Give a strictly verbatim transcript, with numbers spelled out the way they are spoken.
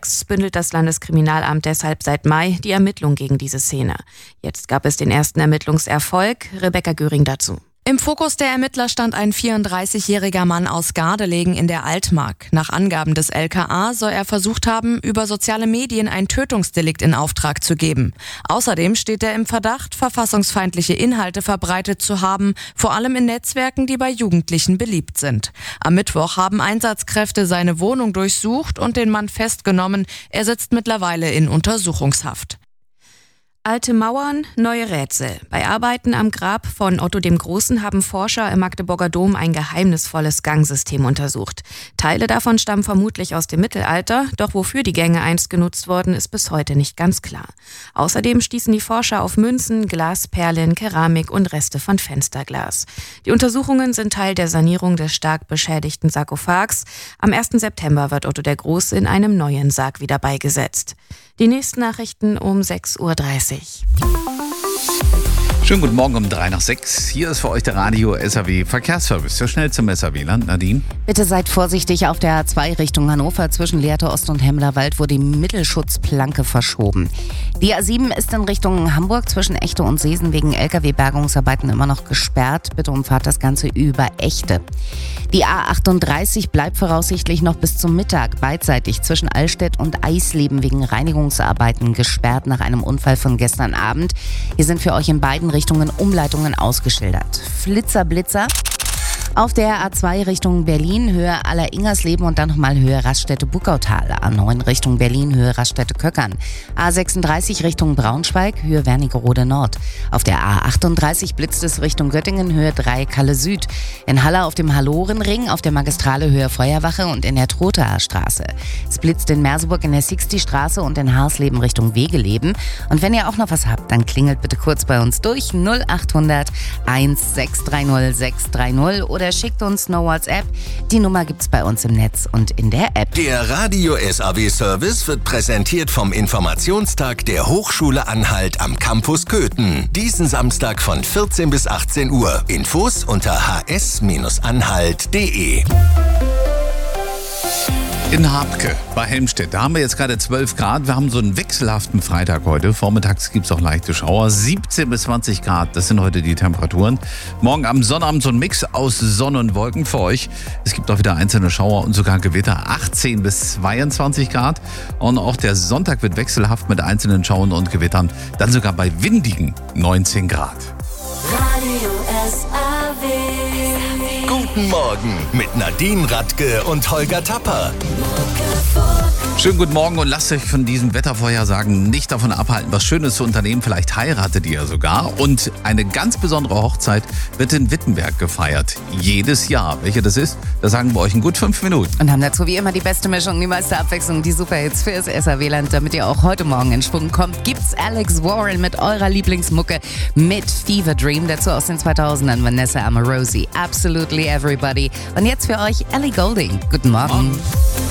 sechs bündelt das Landeskriminalamt deshalb seit Mai die Ermittlung gegen diese Szene. Jetzt gab es den ersten Ermittlungserfolg. Rebecca Göring dazu. Im Fokus der Ermittler stand ein vierunddreißigjähriger Mann aus Gardelegen in der Altmark. Nach Angaben des L K A soll er versucht haben, über soziale Medien ein Tötungsdelikt in Auftrag zu geben. Außerdem steht er im Verdacht, verfassungsfeindliche Inhalte verbreitet zu haben, vor allem in Netzwerken, die bei Jugendlichen beliebt sind. Am Mittwoch haben Einsatzkräfte seine Wohnung durchsucht und den Mann festgenommen. Er sitzt mittlerweile in Untersuchungshaft. Alte Mauern, neue Rätsel. Bei Arbeiten am Grab von Otto dem Großen haben Forscher im Magdeburger Dom ein geheimnisvolles Gangsystem untersucht. Teile davon stammen vermutlich aus dem Mittelalter, doch wofür die Gänge einst genutzt wurden, ist bis heute nicht ganz klar. Außerdem stießen die Forscher auf Münzen, Glasperlen, Keramik und Reste von Fensterglas. Die Untersuchungen sind Teil der Sanierung des stark beschädigten Sarkophags. Am ersten September wird Otto der Große in einem neuen Sarg wieder beigesetzt. Die nächsten Nachrichten um sechs Uhr dreißig. Schönen guten Morgen um drei nach sechs. Hier ist für euch der Radio S A W Verkehrsservice. So schnell zum S A W-Land. Nadine? Bitte seid vorsichtig. Auf der A zwei Richtung Hannover zwischen Lehrte Ost und Hemmlerwald wurde die Mittelschutzplanke verschoben. Die A sieben ist in Richtung Hamburg zwischen Echte und Seesen wegen L K W-Bergungsarbeiten immer noch gesperrt. Bitte umfahrt das Ganze über Echte. Die A achtunddreißig bleibt voraussichtlich noch bis zum Mittag beidseitig zwischen Allstedt und Eisleben wegen Reinigungsarbeiten gesperrt nach einem Unfall von gestern Abend. Hier sind für euch in beiden Richtungen Umleitungen ausgeschildert. Flitzer, Blitzer. Auf der A zwei Richtung Berlin, Höhe Aller-Ingersleben und dann nochmal Höhe Raststätte-Buckautal. A neun Richtung Berlin, Höhe Raststätte-Köckern. A sechsunddreißig Richtung Braunschweig, Höhe Wernigerode Nord. Auf der A achtunddreißig blitzt es Richtung Göttingen, Höhe drei Kalle Süd. In Halle auf dem Hallorenring, auf der Magistrale Höhe Feuerwache und in der Trothaer Straße. Es blitzt in Merseburg in der Sixty-Straße und in Harsleben Richtung Wegeleben. Und wenn ihr auch noch was habt, dann klingelt bitte kurz bei uns durch null achthundert eins sechs drei null sechs drei null oder schickt uns eine WhatsApp. Die Nummer gibt's bei uns im Netz und in der App. Der Radio S A W Service wird präsentiert vom Informationstag der Hochschule Anhalt am Campus Köthen. Diesen Samstag von vierzehn bis achtzehn Uhr. Infos unter h s anhalt punkt d e. In Habke bei Helmstedt, da haben wir jetzt gerade zwölf Grad. Wir haben so einen wechselhaften Freitag heute. Vormittags gibt es auch leichte Schauer. siebzehn bis zwanzig Grad, das sind heute die Temperaturen. Morgen am Sonnabend so ein Mix aus Sonne und Wolken für euch. Es gibt auch wieder einzelne Schauer und sogar Gewitter. achtzehn bis zweiundzwanzig Grad. Und auch der Sonntag wird wechselhaft mit einzelnen Schauern und Gewittern. Dann sogar bei windigen neunzehn Grad. Radio S A W. Guten Morgen mit Nadine Radke und Holger Tapper. Schönen guten Morgen und lasst euch von diesen Wettervorhersagen nicht davon abhalten, was Schönes zu unternehmen. Vielleicht heiratet ihr sogar. Und eine ganz besondere Hochzeit wird in Wittenberg gefeiert. Jedes Jahr. Welche das ist, das sagen wir euch in gut fünf Minuten. Und haben dazu wie immer die beste Mischung, die meiste Abwechslung, die Superhits fürs S A W-Land. Damit ihr auch heute Morgen in Schwung kommt, gibt's Alex Warren mit eurer Lieblingsmucke mit Fever Dream. Dazu aus den zweitausendern Vanessa Amorosi. Absolutely Everybody. Und jetzt für euch Ellie Goulding. Guten Morgen. Morgen.